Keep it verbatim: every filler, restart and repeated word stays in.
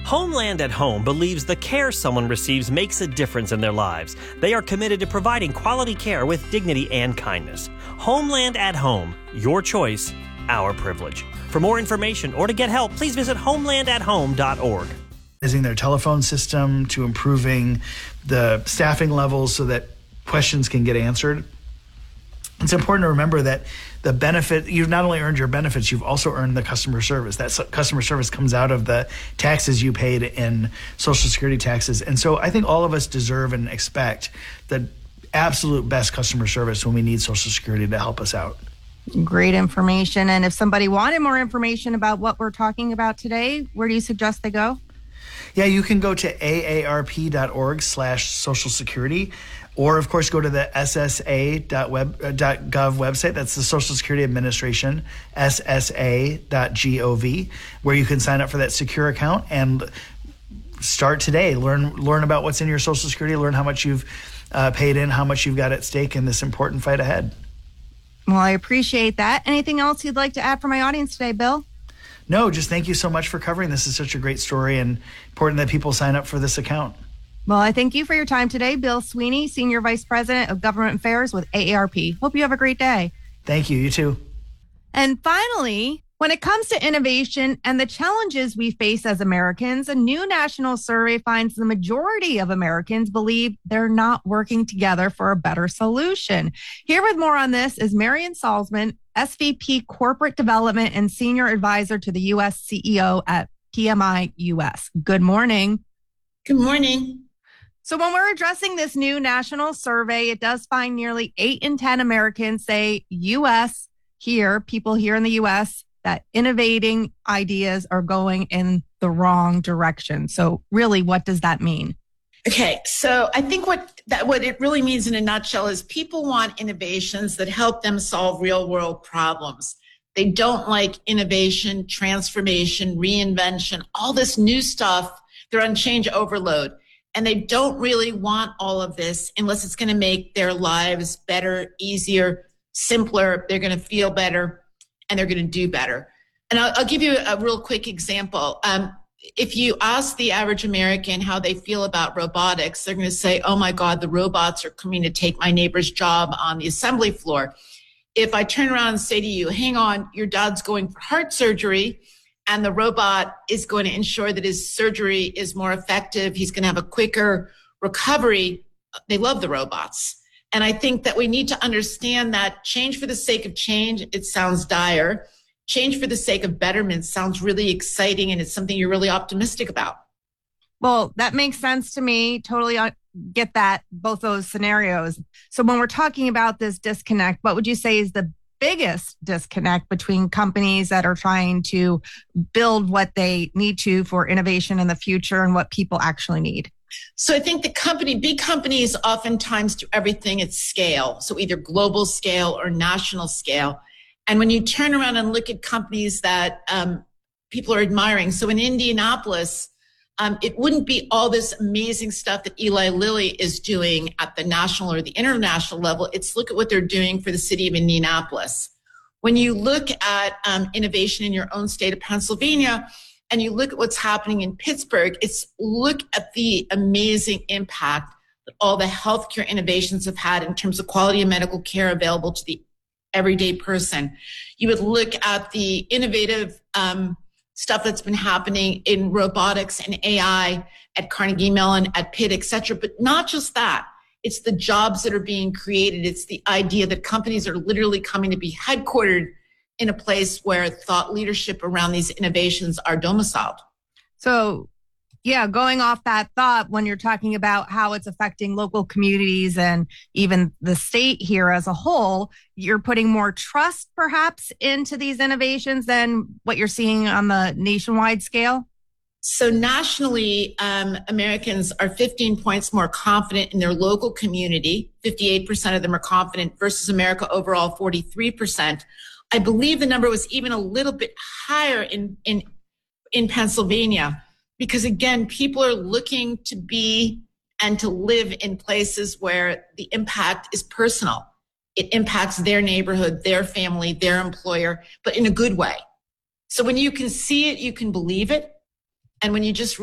Homeland at Home believes the care someone receives makes a difference in their lives. They are committed to providing quality care with dignity and kindness. Homeland at Home, your choice, our privilege. For more information or to get help, please visit homeland at home dot org. Using their telephone system to improving the staffing levels so that questions can get answered. It's important to remember that the benefit, you've not only earned your benefits, you've also earned the customer service. That customer service comes out of the taxes you paid in Social Security taxes. And so I think all of us deserve and expect the absolute best customer service when we need Social Security to help us out. Great information. And if somebody wanted more information about what we're talking about today, where do you suggest they go? Yeah, you can go to A A R P dot org slash Social Security, or of course go to the S S A dot gov website. That's the Social Security Administration, S S A dot gov, where you can sign up for that secure account and start today. Learn learn about what's in your Social Security, learn how much you've uh, paid in, how much you've got at stake in this important fight ahead. Well, I appreciate that. Anything else you'd like to add for my audience today, Bill? No, just thank you so much for covering this. Is such a great story and important that people sign up for this account. Well, I thank you for your time today, Bill Sweeney, Senior Vice President of Government Affairs with A A R P. Hope you have a great day. Thank you. You too. And finally, when it comes to innovation and the challenges we face as Americans, a new national survey finds the majority of Americans believe they're not working together for a better solution. Here with more on this is Marion Salzman, S V P Corporate Development and Senior Advisor to the U S C E O at P M I U S. Good morning. Good morning. So when we're addressing this new national survey, it does find nearly eight in ten Americans say U S here, people here in the U S, that innovating ideas are going in the wrong direction. So really, what does that mean? Okay, so I think what that what it really means in a nutshell is people want innovations that help them solve real world problems. They don't like innovation, transformation, reinvention, all this new stuff. They're on change overload. And they don't really want all of this unless it's going to make their lives better, easier, simpler. They're going to feel better and they're going to do better. And I'll, I'll give you a real quick example. Um, if you ask the average American how they feel about robotics, they're going to say, oh my God, the robots are coming to take my neighbor's job on the assembly floor. If I turn around and say to you, hang on, your dad's going for heart surgery, and the robot is going to ensure that his surgery is more effective, he's going to have a quicker recovery, they love the robots. And I think that we need to understand that change for the sake of change, it sounds dire. Change for the sake of betterment sounds really exciting, and it's something you're really optimistic about. Well, that makes sense to me. Totally get that, both those scenarios. So when we're talking about this disconnect, what would you say is the biggest disconnect between companies that are trying to build what they need to for innovation in the future and what people actually need? So I think the company, big companies oftentimes do everything at scale. So either global scale or national scale. And when you turn around and look at companies that um, people are admiring, so in Indianapolis, um, it wouldn't be all this amazing stuff that Eli Lilly is doing at the national or the international level. It's look at what they're doing for the city of Indianapolis. When you look at um, innovation in your own state of Pennsylvania, and you look at what's happening in Pittsburgh, it's look at the amazing impact that all the healthcare innovations have had in terms of quality of medical care available to the everyday person. You would look at the innovative um, stuff that's been happening in robotics and A I at Carnegie Mellon, at Pitt, et cetera. But not just that. It's the jobs that are being created. It's the idea that companies are literally coming to be headquartered in a place where thought leadership around these innovations are domiciled. So, yeah, going off that thought, when you're talking about how it's affecting local communities and even the state here as a whole, you're putting more trust perhaps into these innovations than what you're seeing on the nationwide scale? So nationally, um, Americans are fifteen points more confident in their local community. fifty-eight percent of them are confident versus America overall, forty-three percent. I believe the number was even a little bit higher in, in, in Pennsylvania, because again, people are looking to be and to live in places where the impact is personal. It impacts their neighborhood, their family, their employer, but in a good way. So when you can see it, you can believe it. And when you just